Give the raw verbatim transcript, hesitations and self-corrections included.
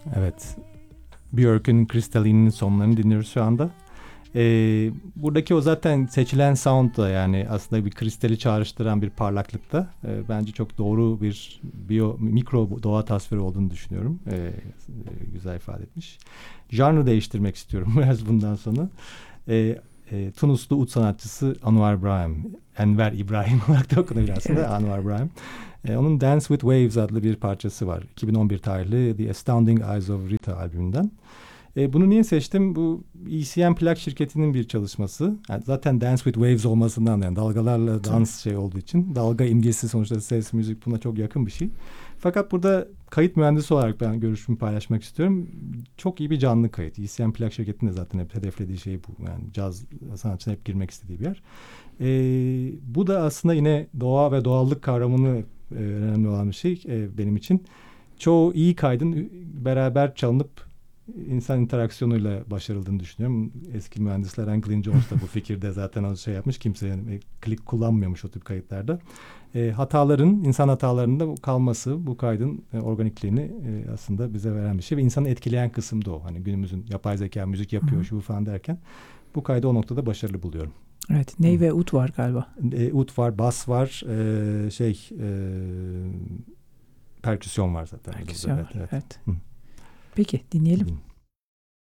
Evet. Björk'ün Crystaline'in sonlarını dinliyoruz şu anda. Ee, buradaki o zaten seçilen sound da yani aslında bir kristali çağrıştıran bir parlaklıkta. Ee, bence çok doğru bir biyo, mikro doğa tasviri olduğunu düşünüyorum. Ee, güzel ifade etmiş. Janrı değiştirmek istiyorum biraz bundan sonra. Ee, e, Tunuslu ut sanatçısı Anwar İbrahim. Enver İbrahim olarak da okunabilir aslında. Evet. Anwar İbrahim. Ee, onun Dance with Waves adlı bir parçası var. iki bin on bir tarihli The Astounding Eyes of Rita albümünden. E, bunu niye seçtim? Bu E C M plak şirketinin bir çalışması. Yani zaten Dance with Waves olmasından, yani dalgalarla dans şey olduğu için. Dalga imgesi sonuçta ses, müzik buna çok yakın bir şey. Fakat burada kayıt mühendisi olarak ben görüşümü paylaşmak istiyorum. Çok iyi bir canlı kayıt. E C M plak şirketinin de zaten hep hedeflediği şey bu. Yani caz sanatçısına hep girmek istediği bir yer. E, bu da aslında yine doğa ve doğallık kavramını e, önemli olan bir şey e, benim için. Çoğu iyi kaydın beraber çalınıp insan interaksiyonuyla başarıldığını düşünüyorum. Eski mühendisler Anglin Jones da bu fikirde zaten o şey yapmış. Kimse yani klik kullanmıyormuş o tip kayıtlarda. E, hataların, insan hatalarının da kalması bu kaydın e, organikliğini e, aslında bize veren bir şey. Ve insanı etkileyen kısım da o. Hani günümüzün yapay zeka müzik yapıyor şu falan derken bu kaydı o noktada başarılı buluyorum. Evet, ney ve ut var galiba. E, ut var, bas var, e, şey e, perküsyon var zaten. Perküsyon var, evet. evet. Peki dinleyelim.